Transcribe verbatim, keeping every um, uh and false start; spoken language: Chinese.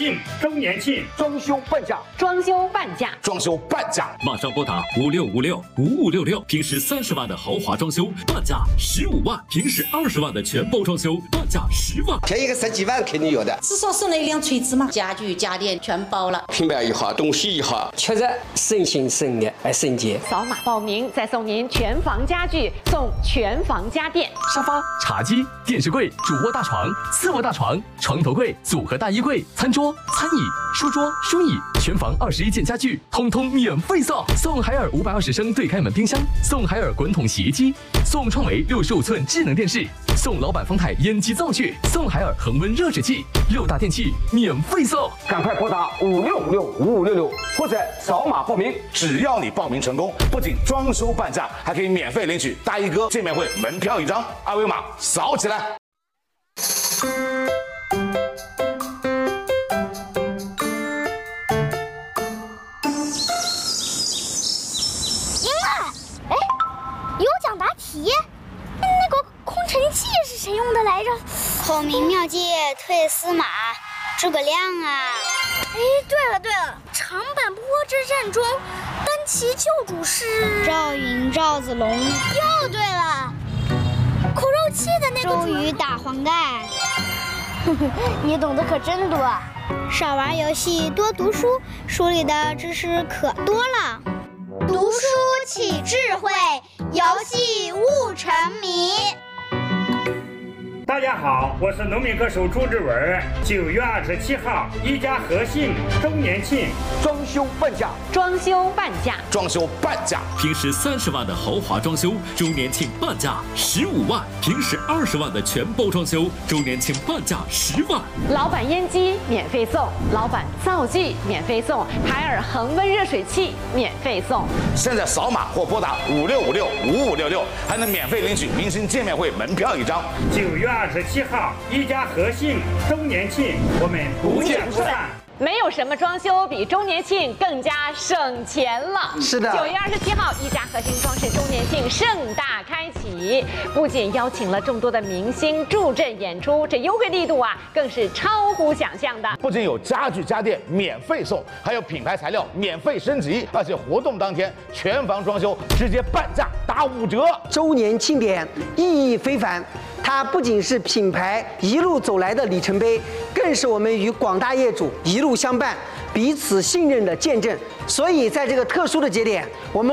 庆周年庆， 装修半价， 装修半价， 装修半价， 马上拨打五六五六五五六六，平时三十万的豪华装修半价十五万，平时二十万的全包装修半价十万， 便宜个十几万肯定有的， 至少送了一辆锤子嘛，家具家电全包了， 品牌一好，东西一好， 确实省心省力还省钱。 扫码报名再送您全房家具，送全房家电， 沙发、茶几、电视柜、主卧大床、次卧大床、床头柜、组合大衣柜、餐桌、餐椅、书桌、书椅，全房二十一件家具，通通免费送。送海尔五百二十升对开门冰箱，送海尔滚筒洗衣机，送创维六十五寸智能电视，送老板方太烟机灶具，送海尔恒温热水器，六大电器免费送。 赶快拨打五六五六五五六六，或者扫码报名。只要你报名成功，不仅装修半价，还可以免费领取大衣哥见面会门票一张，二维码扫起来。 题，那个空城计是谁用的来着？ 孔明妙计退司马，诸葛亮啊！ 哎，对了对了，长坂坡之战中，单骑救主是赵云、赵子龙。 又对了，苦肉计的那个周瑜打黄盖。 你懂得可真多。 少玩游戏，多读书，书里的知识可多了。 读书起智慧，游戏悟沉迷。 大家好，我是农民歌手朱志文。九月二十七号，一家和信周年庆， 装修半价， 装修半价， 装修半价， 平时三十万的豪华装修，周年庆半价十五万，平时二十万的全包装修，周年庆半价十万。 老板烟机免费送，老板灶具免费送，海尔恒温热水器免费送。 现在扫码或拨打五六五六五五六六，还能免费领取明星见面会门票一张。 九月二十七号，一家和信周年庆，我们不见不散。 没有什么装修比周年庆更加省钱了。 是的， 九月二十七号，一家和信装饰周年庆盛大开启，不仅邀请了众多的明星助阵演出，这优惠力度啊，更是超乎想象的。 不仅有家具家电免费送，还有品牌材料免费升级，而且活动当天全房装修直接半价打五折。 周年庆典意义非凡。它不仅是品牌一路走来的里程碑，更是我们与广大业主一路相伴、彼此信任的见证。所以，在这个特殊的节点，我们。